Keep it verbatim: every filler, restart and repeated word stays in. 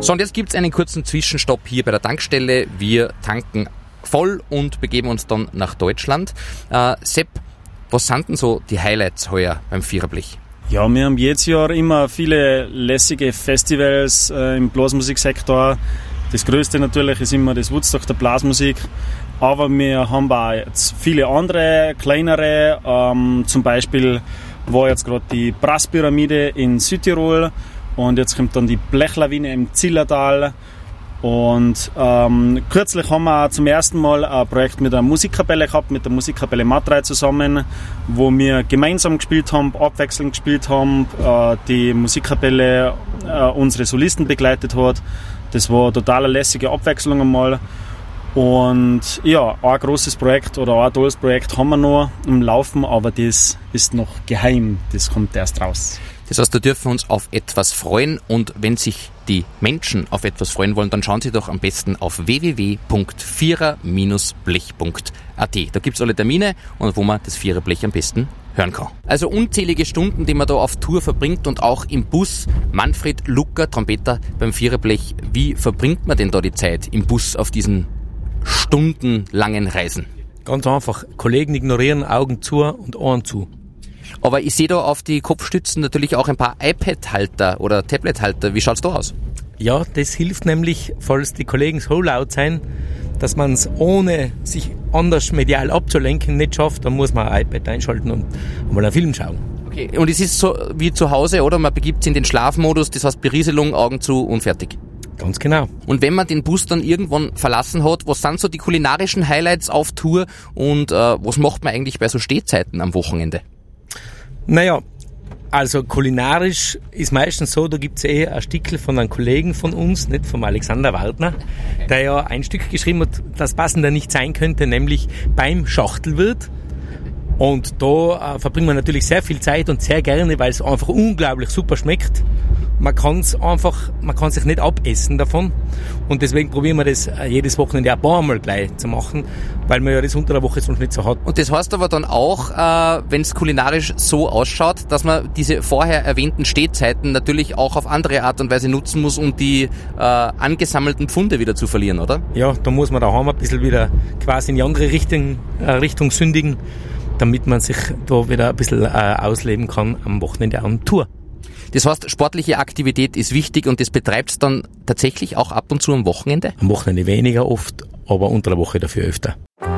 So, und jetzt gibt's einen kurzen Zwischenstopp hier bei der Tankstelle. Wir tanken voll und begeben uns dann nach Deutschland. Äh, Sepp, was sind denn so die Highlights heuer beim Viererblech? Ja, wir haben jedes Jahr immer viele lässige Festivals äh, im Blasmusiksektor. Das größte natürlich ist immer das Woodstock der Blasmusik. Aber wir haben auch jetzt viele andere, kleinere. Ähm, zum Beispiel war jetzt gerade die Brasspyramide in Südtirol und jetzt kommt dann die Blechlawine im Zillertal. Und ähm, kürzlich haben wir zum ersten Mal ein Projekt mit der Musikkapelle gehabt, mit der Musikkapelle Matrei zusammen, wo wir gemeinsam gespielt haben, abwechselnd gespielt haben, äh, die Musikkapelle äh, unsere Solisten begleitet hat. Das war eine total lässige Abwechslung einmal. Und ja, ein großes Projekt oder ein tolles Projekt haben wir noch im Laufen, aber das ist noch geheim, das kommt erst raus. Das heißt, da dürfen wir uns auf etwas freuen und wenn sich die Menschen auf etwas freuen wollen, dann schauen Sie doch am besten auf w w w punkt vierer blech punkt a t. Da gibt's alle Termine und wo man das Viererblech am besten hören kann. Also unzählige Stunden, die man da auf Tour verbringt und auch im Bus. Manfred Lucker, Trompeter beim Viererblech. Wie verbringt man denn da die Zeit im Bus auf diesen stundenlangen Reisen? Ganz einfach. Kollegen ignorieren, Augen zu und Ohren zu. Aber ich sehe da auf die Kopfstützen natürlich auch ein paar iPad-Halter oder Tablet-Halter. Wie schaut's da aus? Ja, das hilft nämlich, falls die Kollegen so laut sein, dass man es ohne sich anders medial abzulenken nicht schafft. Dann muss man ein iPad einschalten und mal einen Film schauen. Okay, und es ist so wie zu Hause, oder? Man begibt sich in den Schlafmodus, das heißt Berieselung, Augen zu und fertig. Ganz genau. Und wenn man den Bus dann irgendwann verlassen hat, was sind so die kulinarischen Highlights auf Tour und äh, was macht man eigentlich bei so Stehzeiten am Wochenende? Naja, also kulinarisch ist meistens so, da gibt's eh ein Stückchen von einem Kollegen von uns, nicht vom Alexander Waldner, der ja ein Stück geschrieben hat, das passender nicht sein könnte, nämlich beim Schachtelwirt. Und da äh, verbringt man natürlich sehr viel Zeit und sehr gerne, weil es einfach unglaublich super schmeckt. Man kann es einfach, man kann sich nicht abessen davon. Und deswegen probieren wir das jedes Wochenende ein paar Mal gleich zu machen, weil man ja das unter der Woche sonst nicht so hat. Und das heißt aber dann auch, äh, wenn es kulinarisch so ausschaut, dass man diese vorher erwähnten Stehzeiten natürlich auch auf andere Art und Weise nutzen muss, um die äh, angesammelten Pfunde wieder zu verlieren, oder? Ja, da muss man daheim ein bisschen wieder quasi in die andere Richtung, äh, Richtung sündigen, damit man sich da wieder ein bisschen äh, ausleben kann am Wochenende an Tour. Das heißt, sportliche Aktivität ist wichtig und das betreibt's dann tatsächlich auch ab und zu am Wochenende? Am Wochenende weniger oft, aber unter der Woche dafür öfter.